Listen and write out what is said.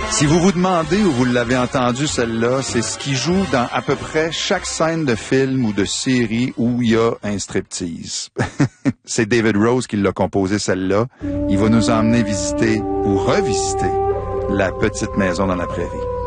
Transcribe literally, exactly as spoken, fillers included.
Si vous vous demandez où vous l'avez entendu, celle-là, c'est ce qui joue dans à peu près chaque scène de film ou de série où il y a un striptease. C'est David Rose qui l'a composé, celle-là. Il va nous emmener visiter ou revisiter la petite maison dans la prairie.